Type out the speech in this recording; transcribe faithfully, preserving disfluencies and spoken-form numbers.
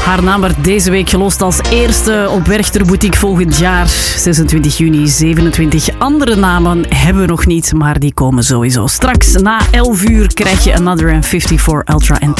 Haar naam werd deze week gelost als eerste op Werchter Boutique volgend jaar. zesentwintig juni, zevenentwintig andere namen hebben we nog niet, maar die komen sowieso. Straks na elf uur krijg je Another M vijfenvijftig Ultra en